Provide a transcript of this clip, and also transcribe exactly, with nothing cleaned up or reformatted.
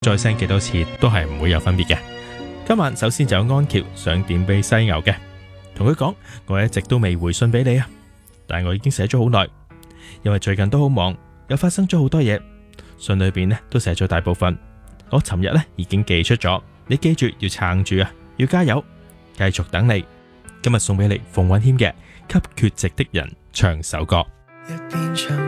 再 send 幾多次都係唔會有分別嘅。今晚首先就有安橋想點俾犀牛嘅，同佢講我一直都未回信俾你啊，但我已經寫咗好耐，因為最近都好忙，又發生咗好多嘢，信裏邊呢都寫咗大部分，我尋日呢已經寄出咗，你記住要撐住啊，要加油，繼續等你。今日送俾你馮允謙嘅《給缺席的人唱首歌》。 一邊唱